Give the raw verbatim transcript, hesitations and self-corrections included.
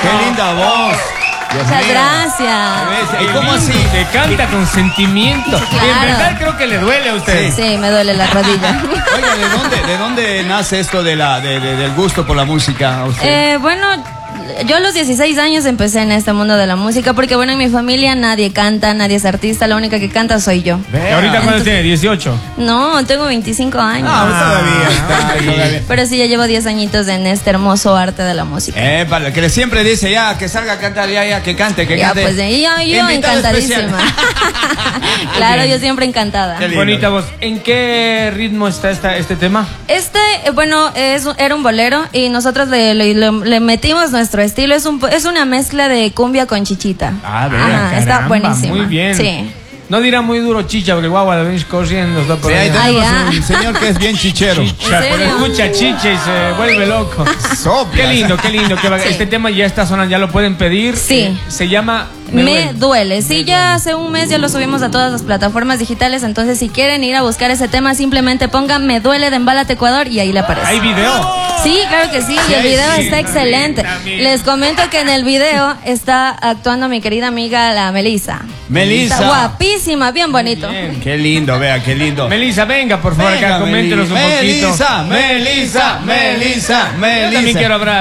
¡Qué linda voz! Dios Muchas mío. gracias. ¿Y cómo así? Te canta con sentimiento. Sí, Y en claro. verdad creo que le duele a usted. Sí, me duele la rodilla. Oiga, ¿de dónde, de dónde nace esto de la, de, de- del gusto por la música a usted? Eh, bueno, yo a los dieciséis años empecé en este mundo de la música porque, bueno, en mi familia nadie canta, nadie es artista, la única que canta soy yo. ¿Y ahorita cuánto tiene? ¿dieciocho? No, tengo veinticinco años. Ah, todavía está, todavía. Pero sí, ya llevo diez añitos en este hermoso arte de la música. Eh, para que le siempre dice ya, que salga a cantar, ya, ya, que cante, que Ya, cante. pues, y yo, yo Invitado encantadísima. especial. Claro, bien. yo siempre encantada. Qué lindo. Bonita voz. ¿En qué ritmo está esta, este tema? Este, eh, bueno, es, era un bolero y nosotros le, le- le- le metimos nuestro estilo. Es, un, es una mezcla de cumbia con chichita. Ah, vea, Ajá, está caramba, buenísimo. muy bien. Sí. No dirá muy duro chicha, porque guagua, la venís corriendo. Está por Sí, ahí allá. tenemos Ah, ya. un señor que es bien chichero. Chicha, ¿En por serio? escucha chicha y se vuelve loco. Sopla. Qué lindo, qué lindo. Que va- Sí. Este tema ya está sonando, ya lo pueden pedir. Sí. Eh, se llama Me, duele. duele. Sí, ya hace un mes ya lo subimos a todas las plataformas digitales. Entonces, si quieren ir a buscar ese tema, simplemente pongan Me duele de Embálate Ecuador y ahí le aparece. ¿Hay video? Sí, claro que sí, y el Sí, video sí, está también, excelente. también. Les comento que en el video está actuando mi querida amiga la Melissa. Melissa. Está guapísima, bien bonito. Bien. Qué lindo, vea, qué lindo. Melissa, venga, por favor, Venga, acá, coméntenos un Melissa, poquito. Melissa, Melissa, Melissa, Yo también Melissa. quiero hablar.